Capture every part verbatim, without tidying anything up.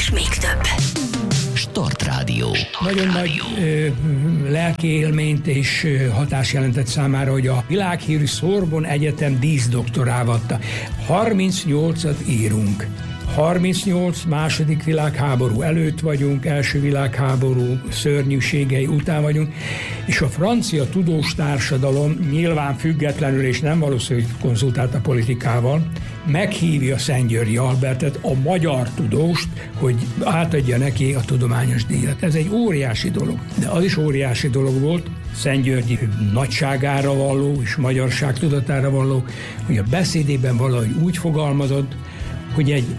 és még több. Start Rádió. Nagyon nagy ö, lelki élményt és ö, hatás jelentett számára, hogy a világhírű Sorbonne Egyetem díszdoktorává adta. harmincnyolcat írunk. harmincnyolc második világháború előtt vagyunk, első világháború szörnyűségei után vagyunk, és a francia tudós társadalom nyilván függetlenül és nem valószínű, hogy konzultált a politikával, meghívja Szent-Györgyi Albertet, a magyar tudóst, hogy átadja neki a tudományos díjat. Ez egy óriási dolog. De az is óriási dolog volt, Szent-Györgyi nagyságára valló és magyarság tudatára valló, hogy a beszédében valahogy úgy fogalmazott, hogy egy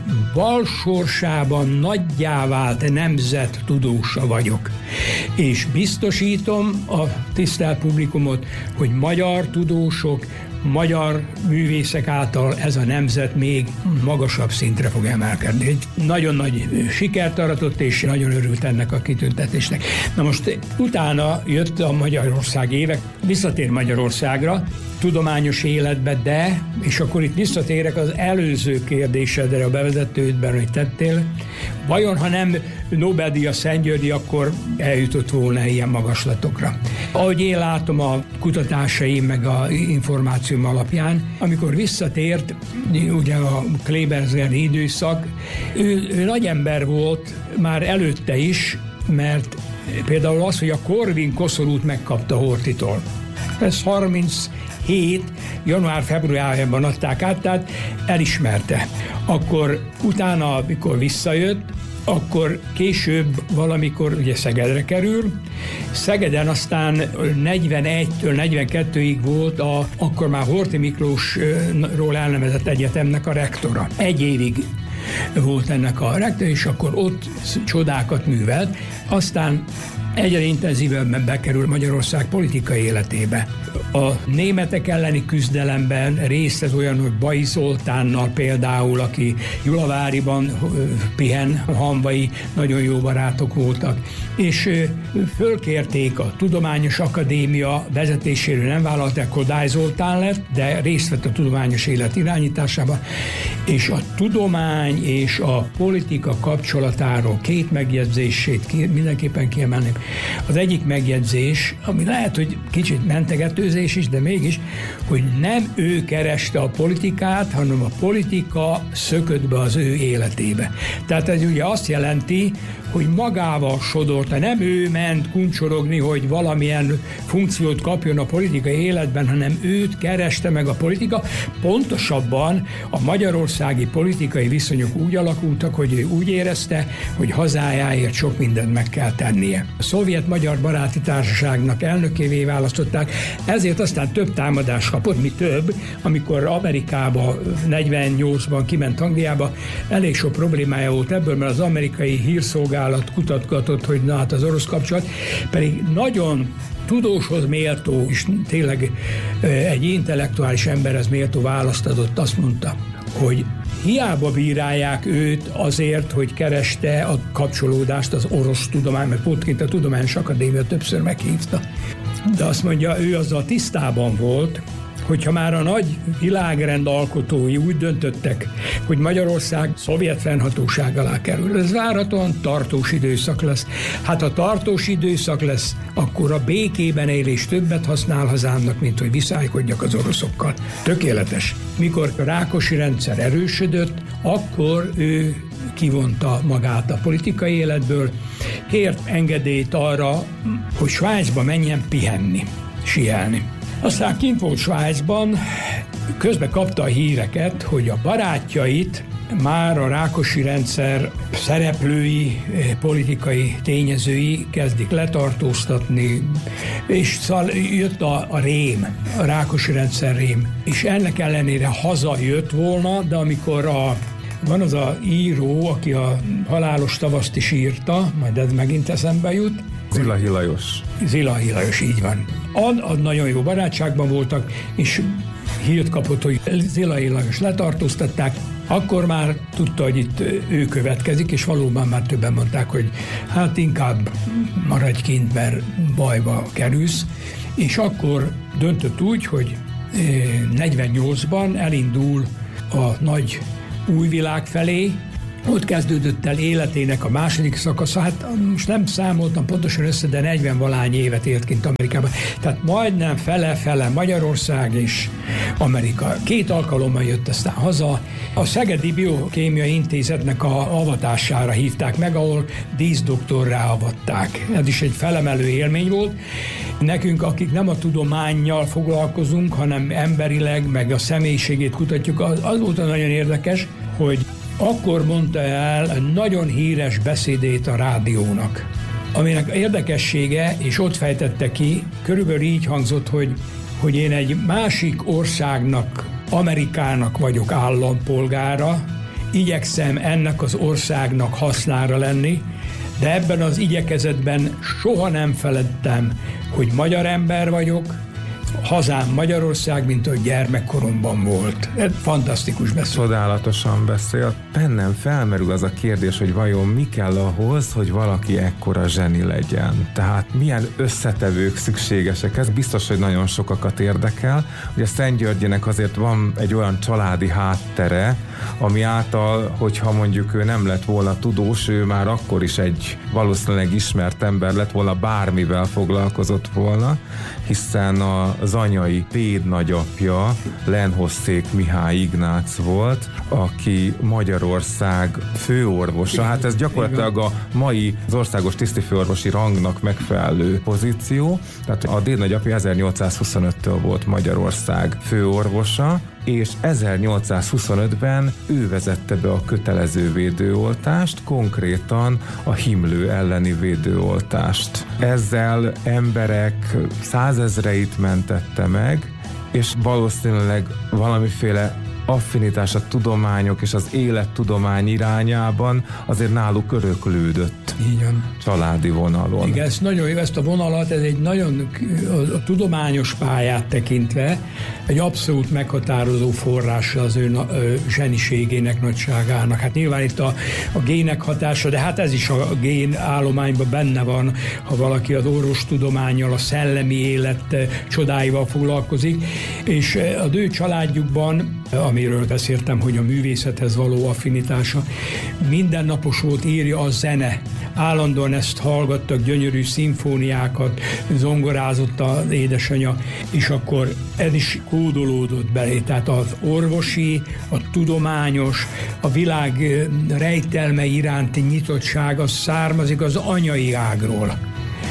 balsorsában nagyjá vált nemzet tudósa vagyok. És biztosítom a tisztelt publikumot, hogy magyar tudósok, magyar művészek által ez a nemzet még magasabb szintre fog emelkedni. Egy nagyon nagy sikert aratott, és nagyon örült ennek a kitüntetésnek. Na most utána jött a Magyarország évek, visszatér Magyarországra, tudományos életbe, de, és akkor itt visszatérek az előző kérdésedre a bevezetődben, hogy tettél, vajon ha nem Nobel-díjas Szent-Györgyi, akkor eljutott volna ilyen magaslatokra. Ahogy én látom a kutatásaim meg a információm alapján, amikor visszatért, ugye a Klebersbergi időszak, ő, ő nagy ember volt már előtte is, mert például az, hogy a Corvin koszorút megkapta Horthytól. Ez harminchét január-februárjában adták át, tehát elismerte. Akkor utána, amikor visszajött, akkor később valamikor ugye Szegedre kerül. Szegeden aztán negyvenegytől negyvenkettőig volt a, akkor már Horthy Miklósról elnevezett egyetemnek a rektora. Egy évig volt ennek a rektor, és akkor ott csodákat művelt. Aztán egyre intenzívebben bekerül Magyarország politikai életébe. A németek elleni küzdelemben részt vett olyan, hogy Bai Zoltánnal például, aki Gyulaváriban pihen, Hamvai nagyon jó barátok voltak, és fölkérték a Tudományos Akadémia vezetéséről, nem vállalták, Kodály Zoltán lett, de részt vett a tudományos élet irányításában, és a tudomány és a politika kapcsolatáról két megjegyzését mindenképpen kiemelném. Az egyik megjegyzés, ami lehet, hogy kicsit mentegetőzés is, de mégis, hogy nem ő kereste a politikát, hanem a politika szökött be az ő életébe. Tehát ez ugye azt jelenti, hogy magával sodorta, nem ő ment kuncsorogni, hogy valamilyen funkciót kapjon a politikai életben, hanem őt kereste meg a politika. Pontosabban a magyarországi politikai viszonyok úgy alakultak, hogy ő úgy érezte, hogy hazájáért sok mindent meg kell tennie. A Szovjet-Magyar Baráti Társaságnak elnökévé választották, ezért aztán több támadást kapott, mi több, amikor Amerikába negyvennyolcban kiment Angliába, elég sok problémája volt ebből, mert az amerikai hírszolgálat kutatgatott, hogy na hát az orosz kapcsolat, pedig nagyon tudóshoz méltó, és tényleg egy intellektuális emberhez méltó választ adott, azt mondta, hogy hiába bírálják őt azért, hogy kereste a kapcsolódást az orosz tudomány, mert pontként a Tudományos Akadémia többször meghívta. De azt mondja, ő azzal tisztában volt, hogyha már a nagy világrend alkotói úgy döntöttek, hogy Magyarország szovjet fennhatóság alá kerül. Ez várhatóan tartós időszak lesz. Hát ha tartós időszak lesz, akkor a békében élés többet használ hazámnak, mint hogy viszálykodjak az oroszokkal. Tökéletes. Mikor a Rákosi rendszer erősödött, akkor ő kivonta magát a politikai életből, kért engedélyt arra, hogy Svájcba menjen pihenni, sielni. Aztán kint volt Svájcban, közben kapta a híreket, hogy a barátjait már a Rákosi rendszer szereplői, politikai tényezői kezdik letartóztatni, és jött a, a rém, a Rákosi rendszer rém. És ennek ellenére hazajött volna, de amikor a van az a író, aki a Halálos tavaszt is írta, majd ez megint eszembe jut. Zilahi Lajos. Zilahi Lajos, így van. Ad, ad nagyon jó barátságban voltak, és hírt kapott, hogy Zilahi Lajos letartóztatták, akkor már tudta, hogy itt ő következik, és valóban már többen mondták, hogy hát inkább maradj kint, mert bajba kerülsz. És akkor döntött úgy, hogy negyvennyolcban elindul a nagy új világ felé, Ott kezdődött el életének a második szakasza, hát most nem számoltam pontosan össze, de negyven-valány évet élt kint Amerikában. Tehát majdnem fele-fele Magyarország és Amerika. Két alkalommal jött aztán haza. A Szegedi Biokémiai Intézetnek a avatására hívták meg, ahol díszdoktorrá avatták. Ez is egy felemelő élmény volt. Nekünk, akik nem a tudománnyal foglalkozunk, hanem emberileg, meg a személyiségét kutatjuk, az, az volt nagyon érdekes, hogy akkor mondta el egy nagyon híres beszédét a rádiónak, aminek érdekessége, és ott fejtette ki, körülbelül így hangzott, hogy, hogy én egy másik országnak, Amerikának vagyok állampolgára, igyekszem ennek az országnak hasznára lenni, de ebben az igyekezetben soha nem feledtem, hogy magyar ember vagyok, hazám Magyarország, mint ahogy gyermekkoromban volt. Ez fantasztikus beszél. Csodálatosan beszél. Bennem felmerül az a kérdés, hogy vajon mi kell ahhoz, hogy valaki ekkora zseni legyen. Tehát milyen összetevők szükségesek. Ez biztos, hogy nagyon sokakat érdekel. Ugye Szentgyörgyének azért van egy olyan családi háttere, ami által, hogyha mondjuk ő nem lett volna tudós, ő már akkor is egy valószínűleg ismert ember lett volna, bármivel foglalkozott volna, hiszen az anyai védnagyapja Lenhosszék Mihály Ignác volt, aki Magyarország főorvosa. Hát ez gyakorlatilag a mai az országos tisztifőorvosi rangnak megfelelő pozíció. Tehát a dédnagyapja ezernyolcszázhuszonöttől volt Magyarország főorvosa, és ezernyolcszázhuszonötben ő vezette be a kötelező védőoltást, konkrétan a himlő elleni védőoltást. Ezzel emberek százezreit mentette meg, és valószínűleg valamiféle affinitás a tudományok és az élettudomány irányában azért náluk öröklődött. Így van. Családi vonalon. Igen, ez nagyon jó, ezt a vonalat, ez egy nagyon a, a tudományos pályát tekintve egy abszolút meghatározó forrása az ő, ő zseniségének, nagyságának. Hát nyilván itt a, a gének hatása, de hát ez is a gén állományban benne van, ha valaki az orvostudománnyal, a szellemi élet csodáival foglalkozik, és az ő családjukban, amiről beszéltem, hogy a művészethez való affinitása, mindennapos volt, írja a zene. Állandóan ezt hallgattak, gyönyörű szimfóniákat, zongorázott az édesanyja, és akkor ez is kódolódott belé. Tehát az orvosi, a tudományos, a világ rejtelme iránti nyitottság, az származik az anyai ágról.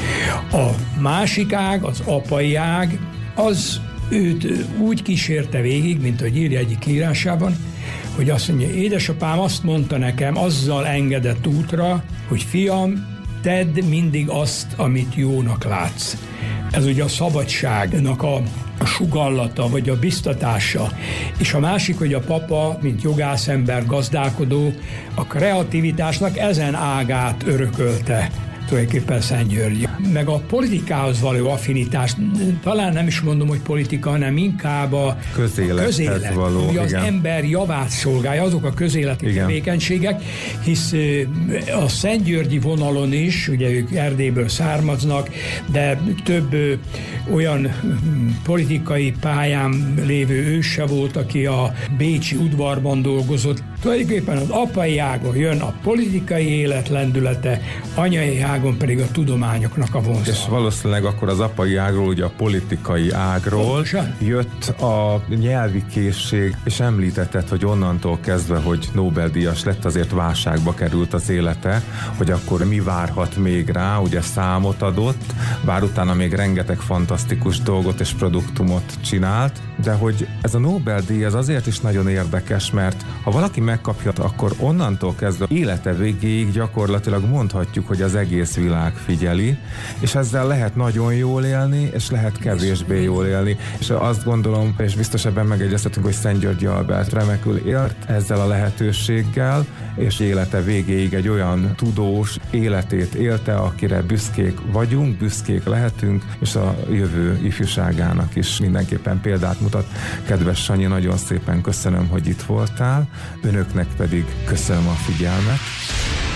A másik ág, az apai ág, az őt úgy kísérte végig, mint ahogy írja egyik írásában, hogy azt mondja, édesapám azt mondta nekem, azzal engedett útra, hogy fiam, tedd mindig azt, amit jónak látsz. Ez ugye a szabadságnak a, a sugallata, vagy a biztatása. És a másik, hogy a papa, mint jogászember, gazdálkodó, a kreativitásnak ezen ágát örökölte tulajdonképpen Szentgyörgy. Meg a politikához való affinitást, talán nem is mondom, hogy politika, hanem inkább a közélethez közélet, való. ugye az ember javát szolgálja, azok a közéleti igen. tevékenységek, hisz a szentgyörgyi vonalon is, ugye ők Erdélyből származnak, de több olyan politikai pályán lévő őse volt, aki a bécsi udvarban dolgozott. Tulajdonképpen az apai ágon jön a politikai élet lendülete, anyai ágon pedig a tudományoknak a vonzalma. És valószínűleg akkor az apai ágról, ugye a politikai ágról Pontosan. Jött a nyelvi készség, és említetted, hogy onnantól kezdve, hogy Nobel-díjas lett, azért válságba került az élete, hogy akkor mi várhat még rá, ugye számot adott, bár utána még rengeteg fantasztikus dolgot és produktumot csinált, de hogy ez a Nobel-díj ez azért is nagyon érdekes, mert ha valaki megkapja, akkor onnantól kezdve élete végéig gyakorlatilag mondhatjuk, hogy az egész világ figyeli, és ezzel lehet nagyon jól élni, és lehet kevésbé jól élni. És azt gondolom, és biztos ebben megegyeztetünk, hogy Szentgyörgyi Albert remekül élt ezzel a lehetőséggel, és élete végéig egy olyan tudós életét élte, akire büszkék vagyunk, büszkék lehetünk, és a jövő ifjúságának is mindenképpen példát mutat. Kedves Sanyi, nagyon szépen köszönöm, hogy itt voltál, önöknek pedig köszönöm a figyelmet.